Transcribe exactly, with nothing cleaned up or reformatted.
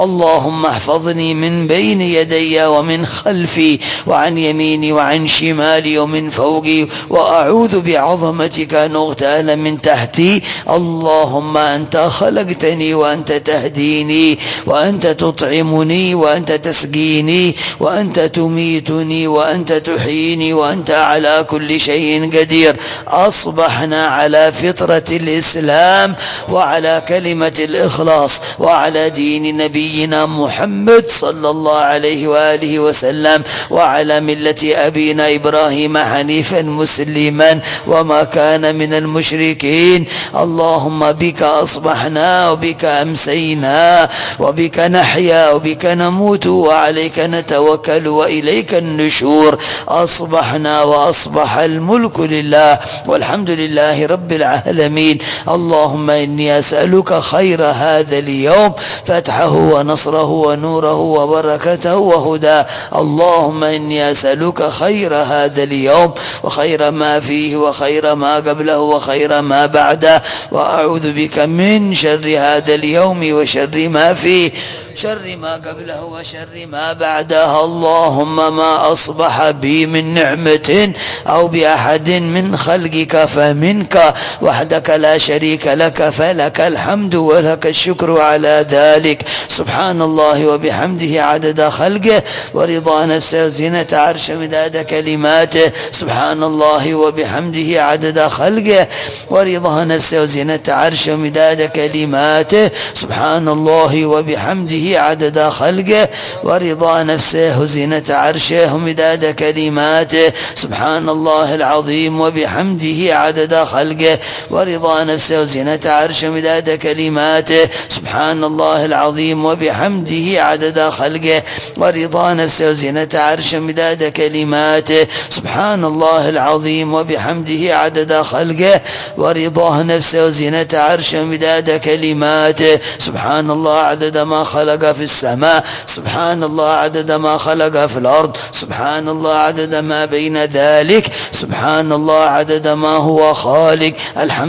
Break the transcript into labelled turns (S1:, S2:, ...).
S1: اللهم احفظني من بين يدي ومن خلفي وعن يميني وعن شمالي ومن فوقي، وأعوذ بعظمتك أن أغتال من تحتي. اللهم أنت خلقتني وأنت تهديني وأنت تطعمني وأنت تسقيني وأنت تميتني وأنت تحييني وأنت على كل شيء قدير. أصبحنا على فطرة الإسلام وعلى كلمة الإخلاص وعلى دين نبي نبينا محمد صلى الله عليه وآله وسلم، وعلى ملة أبينا إبراهيم حنيفا مسلما وما كان من المشركين. اللهم بك أصبحنا وبك أمسينا وبك نحيا وبك نموت وعليك نتوكل وإليك النشور. أصبحنا وأصبح الملك لله والحمد لله رب العالمين. اللهم إني أسألك خير هذا اليوم، فتحه ونصره ونوره وبركته وهداه. اللهم إني أسألك خير هذا اليوم وخير ما فيه وخير ما قبله وخير ما بعده، وأعوذ بك من شر هذا اليوم وشر ما فيه، شر ما قبله وشر ما بعده. اللهم ما أصبح بي من نعمة أو بأحد من خلقك فمنك وحدك لا شريك لك، فلك الحمد ولك الشكر على ذلك. سبحان الله وبحمده عدد خلقه ورضا نفسه وزنة عرشه مداد كلماته. سبحان الله وبحمده عدد خلقه ورضا نفسه وزنة عرشه مداد كلماته. سبحان الله وبحمده عدد خلقه ورضا نفسه وزنة عرشه ومداد كلماته. سبحان الله العظيم وبحمده عدد خلقه ورضا نفسه وزنة عرشه ومداد كلماته. سبحان الله العظيم وبحمده عدد خلقه ورضا نفسه وزنة عرشه ومداد كلماته. سبحان الله العظيم وبحمده عدد خلقه ورضا نفسه وزنة عرشه ومداد كلماته. سبحان الله عدد ما خلق في السماء، سبحان الله عدد ما خلق في الأرض، سبحان الله عدد ما بين ذلك، سبحان الله عدد ما هو خالق. الحمد